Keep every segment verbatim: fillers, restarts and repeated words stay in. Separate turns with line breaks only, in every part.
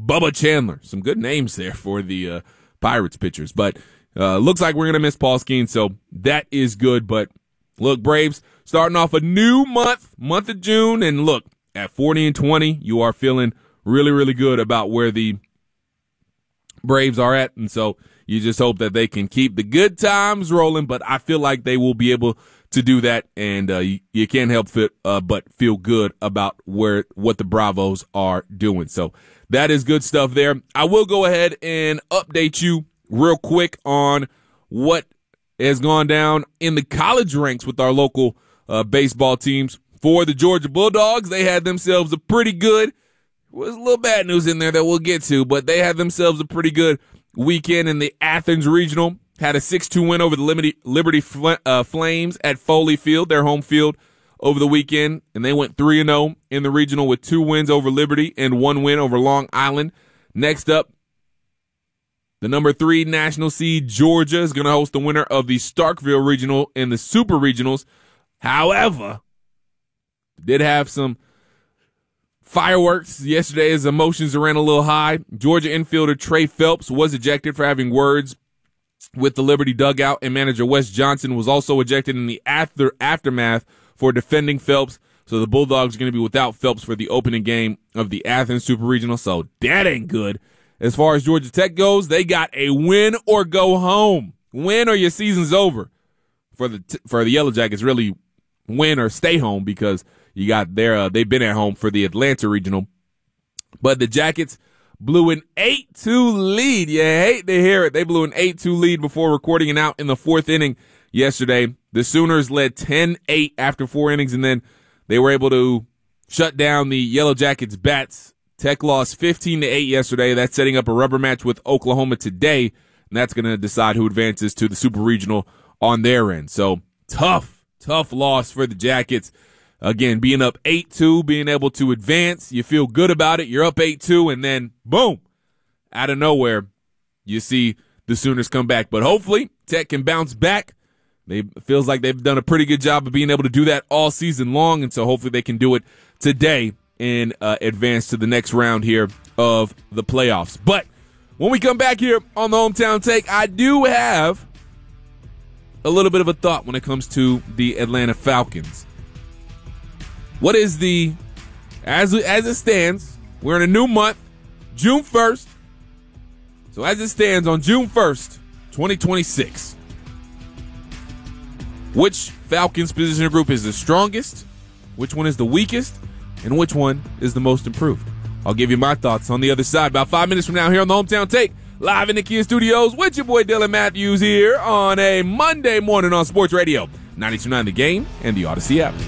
Bubba Chandler. Some good names there for the uh, Pirates pitchers. But uh, looks like we're going to miss Paul Skeens, so that is good. But look, Braves starting off a new month, month of June, and look, at forty and twenty, you are feeling really, really good about where the Braves are at. And so you just hope that they can keep the good times rolling, but I feel like they will be able to do that, and uh, you, you can't help fit, uh, but feel good about where what the Bravos are doing. So that is good stuff there. I will go ahead and update you real quick on what has gone down in the college ranks with our local uh, baseball teams. For the Georgia Bulldogs, they had themselves a pretty good, was a little bad news in there that we'll get to, but they had themselves a pretty good weekend in the Athens Regional. Had a six two win over the Liberty, Liberty uh, Flames at Foley Field, their home field, over the weekend. And they went three and oh in the regional with two wins over Liberty and one win over Long Island. Next up, the number three national seed Georgia is going to host the winner of the Starkville Regional and the Super Regionals. However, did have some fireworks yesterday as emotions ran a little high. Georgia infielder Trey Phelps was ejected for having words with the Liberty dugout, and manager Wes Johnson was also ejected in the after aftermath for defending Phelps. So the Bulldogs are going to be without Phelps for the opening game of the Athens Super Regional. So that ain't good. As far as Georgia Tech goes, they got a win or go home. Win or your season's over. For the t- for the Yellow Jackets, really win or stay home, because you got their uh, they've been at home for the Atlanta Regional. But the Jackets blew an eight two lead. You hate to hear it. They blew an eight two lead before recording it out in the fourth inning yesterday. The Sooners led ten eight after four innings, and then they were able to shut down the Yellow Jackets' bats. Tech lost fifteen to eight yesterday. That's setting up a rubber match with Oklahoma today, and that's going to decide who advances to the Super Regional on their end. So tough, tough loss for the Jackets. Again, being up eight two, being able to advance, you feel good about it. You're up eight two, and then, boom, out of nowhere, you see the Sooners come back. But hopefully, Tech can bounce back. They, it feels like they've done a pretty good job of being able to do that all season long, and so hopefully they can do it today and uh, advance to the next round here of the playoffs. But when we come back here on the Hometown Take, I do have a little bit of a thought when it comes to the Atlanta Falcons. What is the, as, as it stands, we're in a new month, June first. So as it stands on June first, twenty twenty-six, which Falcons position group is the strongest, which one is the weakest, and which one is the most improved? I'll give you my thoughts on the other side about five minutes from now here on the Hometown Take, live in the Kia Studios with your boy Dylan Matthews here on a Monday morning on Sports Radio, ninety-two point nine The Game and the Odyssey app.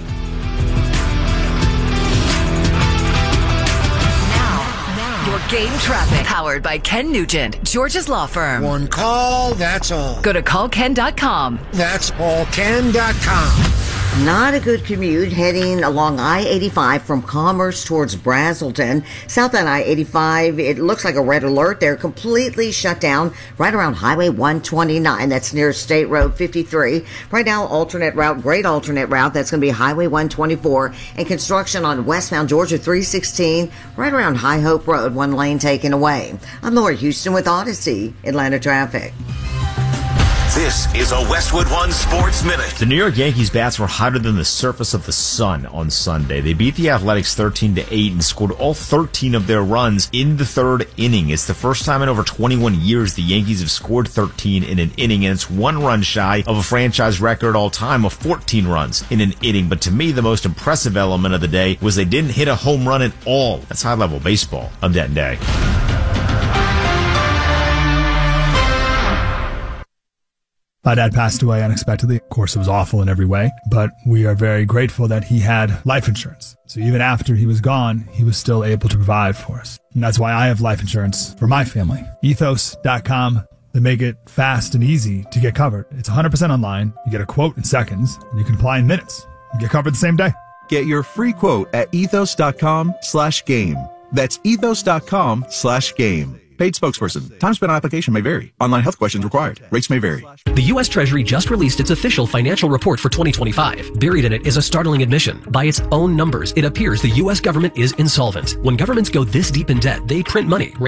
Your game traffic, powered by Ken Nugent, Georgia's law firm.
One call, that's all.
Go to call ken dot com.
That's all ken dot com.
Not a good commute heading along I eighty-five from Commerce towards Brazelton. South on I eighty-five, it looks like a red alert. They're completely shut down right around Highway one twenty-nine. That's near State Road fifty-three. Right now, alternate route, great alternate route. That's going to be Highway one twenty-four. And construction on westbound Georgia three sixteen, right around High Hope Road, one lane taken away. I'm Laura Houston with Odyssey, Atlanta Traffic.
This is a Westwood One Sports Minute.
The New York Yankees bats were hotter than the surface of the sun on Sunday. They beat the Athletics thirteen to eight and scored all thirteen of their runs in the third inning. It's the first time in over twenty-one years the Yankees have scored thirteen in an inning, and it's one run shy of a franchise record all time of fourteen runs in an inning. But to me, the most impressive element of the day was they didn't hit a home run at all. That's high-level baseball on that day.
My dad passed away unexpectedly. Of course, it was awful in every way, but we are very grateful that he had life insurance. So even after he was gone, he was still able to provide for us. And that's why I have life insurance for my family. ethos dot com. They make it fast and easy to get covered. It's one hundred percent online. You get a quote in seconds, and you can apply in minutes. You get covered the same day.
Get your free quote at ethos dot com slash game. That's ethos dot com slash game. Paid spokesperson. Time spent on application may vary. Online health questions required. Rates may vary.
The U S Treasury just released its official financial report for twenty twenty-five. Buried in it is a startling admission. By its own numbers, it appears the U S government is insolvent. When governments go this deep in debt, they print money,